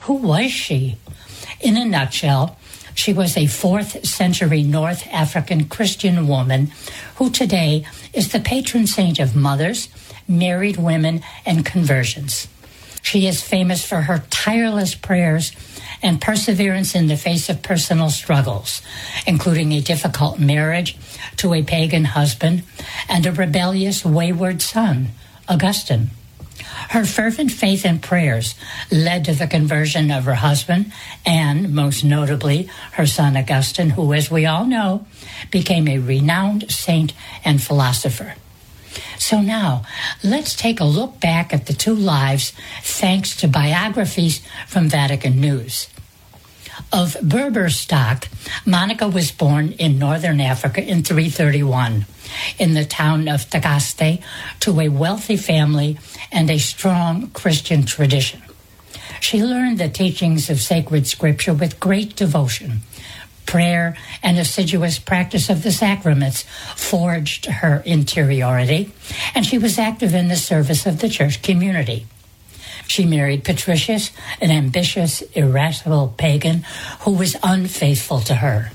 Who was she? In a nutshell, she was a 4th century North African Christian woman who today is the patron saint of mothers, married women, and conversions. She is famous for her tireless prayers and perseverance in the face of personal struggles, including a difficult marriage to a pagan husband and a rebellious, wayward son, Augustine. Her fervent faith and prayers led to the conversion of her husband and, most notably, her son Augustine, who, as we all know, became a renowned saint and philosopher. So now, let's take a look back at the two lives thanks to biographies from Vatican News. Of Berber stock, Monica was born in northern Africa in 331 in the town of Tagaste to a wealthy family and a strong Christian tradition. She learned the teachings of sacred scripture with great devotion. Prayer and assiduous practice of the sacraments forged her interiority, and she was active in the service of the church community. She married Patricius, an ambitious, irascible pagan who was unfaithful to her.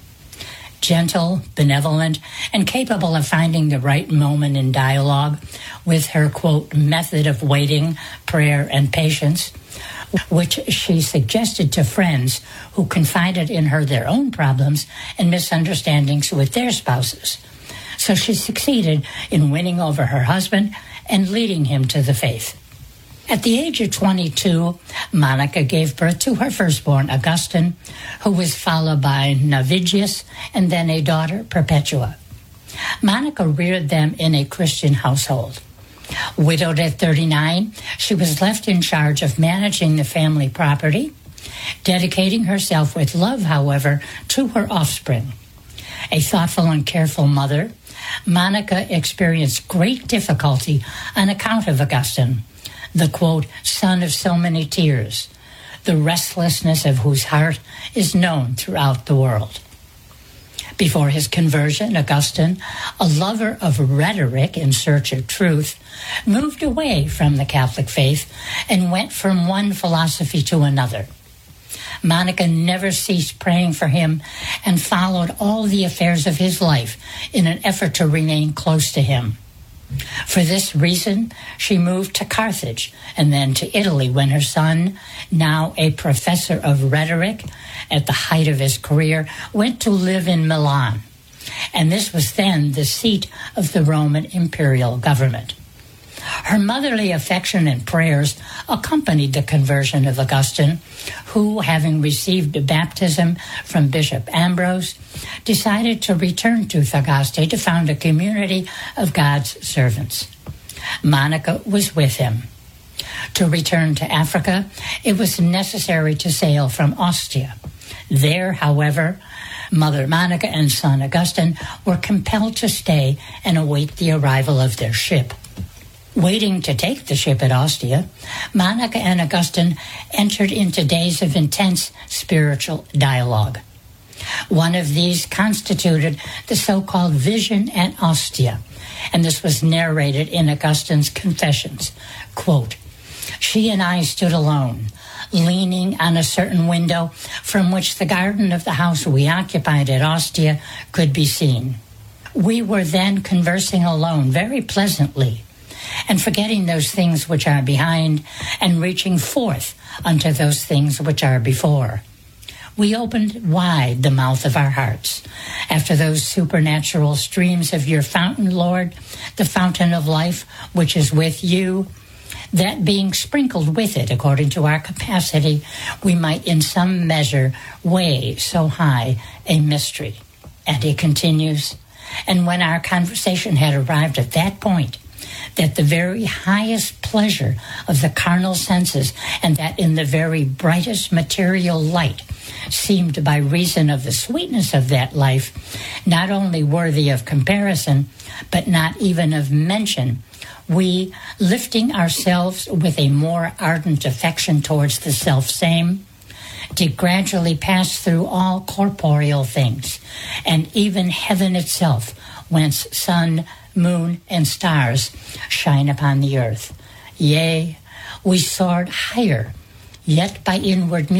Gentle, benevolent, and capable of finding the right moment in dialogue with her, quote, method of waiting, prayer, and patience, which she suggested to friends who confided in her their own problems and misunderstandings with their spouses. So she succeeded in winning over her husband and leading him to the faith. At the age of 22, Monica gave birth to her firstborn, Augustine, who was followed by Navigius and then a daughter, Perpetua. Monica reared them in a Christian household. Widowed at 39, she was left in charge of managing the family property, dedicating herself with love, however, to her offspring. A thoughtful and careful mother, Monica experienced great difficulty on account of Augustine, the, quote, son of so many tears, the restlessness of whose heart is known throughout the world. Before his conversion, Augustine, a lover of rhetoric in search of truth, moved away from the Catholic faith and went from one philosophy to another. Monica never ceased praying for him and followed all the affairs of his life in an effort to remain close to him. For this reason, she moved to Carthage and then to Italy when her son, now a professor of rhetoric at the height of his career, went to live in Milan. And this was then the seat of the Roman imperial government. Her motherly affection and prayers accompanied the conversion of Augustine, who, having received baptism from Bishop Ambrose, decided to return to Tagaste to found a community of God's servants. Monica was with him. To return to Africa, it was necessary to sail from Ostia. There, however, Mother Monica and son Augustine were compelled to stay and await the arrival of their ship. Waiting to take the ship at Ostia, Monica and Augustine entered into days of intense spiritual dialogue. One of these constituted the so-called Vision at Ostia, and this was narrated in Augustine's Confessions. Quote, she and I stood alone, leaning on a certain window from which the garden of the house we occupied at Ostia could be seen. We were then conversing alone very pleasantly, and forgetting those things which are behind, and reaching forth unto those things which are before. We opened wide the mouth of our hearts, after those supernatural streams of your fountain, Lord, the fountain of life, which is with you, that being sprinkled with it according to our capacity, we might in some measure weigh so high a mystery. And he continues, and when our conversation had arrived at that point, that the very highest pleasure of the carnal senses, and that in the very brightest material light, seemed by reason of the sweetness of that life, not only worthy of comparison, but not even of mention, we, lifting ourselves with a more ardent affection towards the self-same, did gradually pass through all corporeal things, and even heaven itself, whence sun, moon, and stars shine upon the earth. Yea, we soared higher, yet by inward